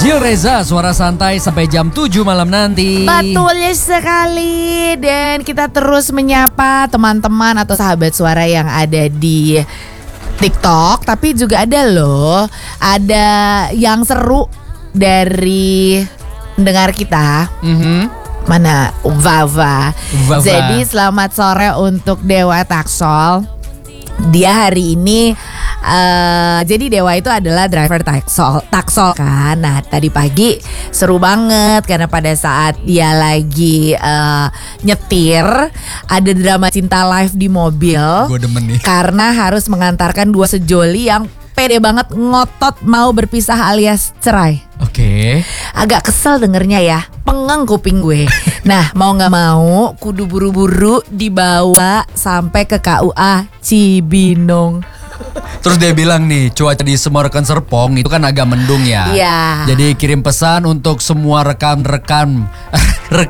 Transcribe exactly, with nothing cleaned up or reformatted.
Gil Reza, suara santai sampai jam tujuh malam nanti. Betul sekali. Dan kita terus menyapa teman-teman atau sahabat suara yang ada di TikTok. Tapi juga ada loh, ada yang seru dari pendengar kita. Mm-hmm. Mana? Vava. Vava. Jadi selamat sore untuk Dewa Taksol. Dia hari ini uh, jadi Dewa itu adalah driver taksol, taksol kan. Nah tadi pagi seru banget karena pada saat dia lagi uh, nyetir ada drama cinta live di mobil. Gue demen nih. Karena harus mengantarkan dua sejoli yang pede banget ngotot mau berpisah alias cerai. Oke. Okay. Agak kesel dengernya ya, pengeng kuping gue. Nah mau gak mau kudu buru-buru dibawa sampai ke K U A Cibinong. Terus dia bilang nih, cuaca di semua rekan Serpong itu kan agak mendung ya. Iya. Jadi kirim pesan untuk semua rekan-rekan rek,